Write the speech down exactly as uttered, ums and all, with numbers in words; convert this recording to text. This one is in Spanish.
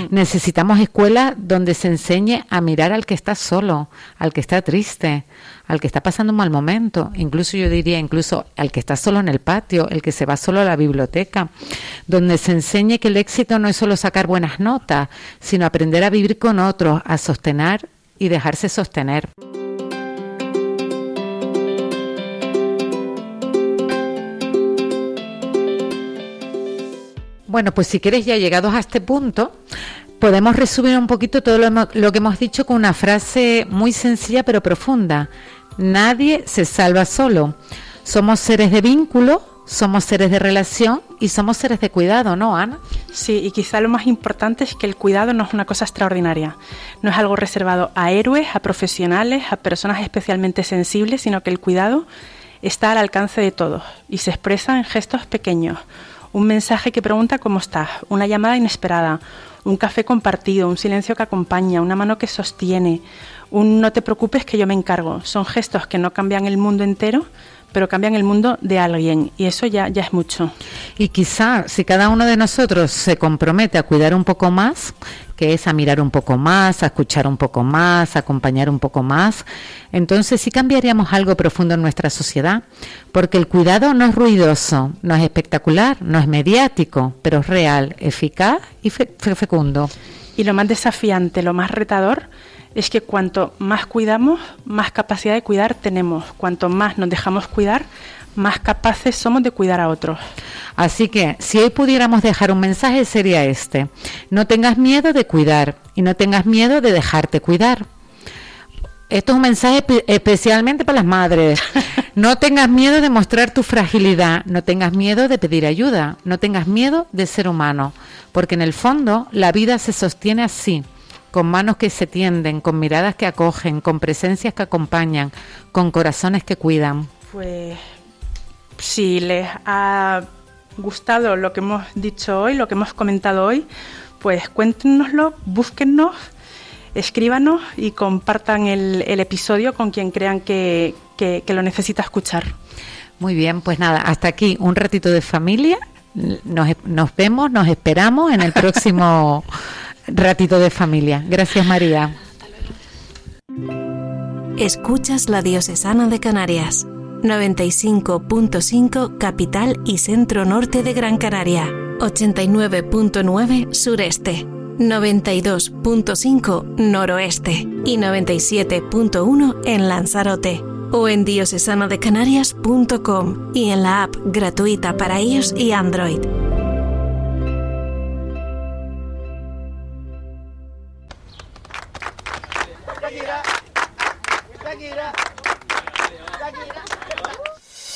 Necesitamos escuelas donde se enseñe a mirar al que está solo, al que está triste, al que está pasando un mal momento, incluso yo diría incluso al que está solo en el patio, el que se va solo a la biblioteca, donde se enseñe que el éxito no es solo sacar buenas notas, sino aprender a vivir con otros, a sostener y dejarse sostener. Bueno, pues si quieres, ya llegados a este punto, podemos resumir un poquito todo lo, lo que hemos dicho con una frase muy sencilla pero profunda. Nadie se salva solo. Somos seres de vínculo, somos seres de relación y somos seres de cuidado, ¿no, Ana? Sí, y quizá lo más importante es que el cuidado no es una cosa extraordinaria. No es algo reservado a héroes, a profesionales, a personas especialmente sensibles, sino que el cuidado está al alcance de todos y se expresa en gestos pequeños. Un mensaje que pregunta cómo estás, una llamada inesperada, un café compartido, un silencio que acompaña, una mano que sostiene, un no te preocupes que yo me encargo. Son gestos que no cambian el mundo entero, pero cambian el mundo de alguien y eso ya, ya es mucho. Y quizá si cada uno de nosotros se compromete a cuidar un poco más, que es a mirar un poco más, a escuchar un poco más, a acompañar un poco más, entonces sí cambiaríamos algo profundo en nuestra sociedad, porque el cuidado no es ruidoso, no es espectacular, no es mediático, pero es real, eficaz y fe- fecundo. Y lo más desafiante, lo más retador, es que cuanto más cuidamos, más capacidad de cuidar tenemos. Cuanto más nos dejamos cuidar, más capaces somos de cuidar a otros. Así que, si hoy pudiéramos dejar un mensaje, sería este. No tengas miedo de cuidar y no tengas miedo de dejarte cuidar. Esto es un mensaje especialmente para las madres. No tengas miedo de mostrar tu fragilidad, no tengas miedo de pedir ayuda, no tengas miedo de ser humano, porque en el fondo la vida se sostiene así, con manos que se tienden, con miradas que acogen, con presencias que acompañan, con corazones que cuidan. Pues si les ha gustado lo que hemos dicho hoy, lo que hemos comentado hoy, pues cuéntenoslo, búsquennos, escríbanos y compartan el, el episodio con quien crean que, que, que lo necesita escuchar. Muy bien, pues nada, hasta aquí un ratito de familia. Nos, nos vemos, nos esperamos en el próximo ratito de familia. Gracias, María. Escuchas la Diocesana de Canarias, noventa y cinco punto cinco capital y centro norte de Gran Canaria, ochenta y nueve punto nueve sureste, noventa y dos punto cinco noroeste y noventa y siete punto uno en Lanzarote, o en diocesana de canarias punto com y en la app gratuita para iOS y Android. Shakira, Shakira.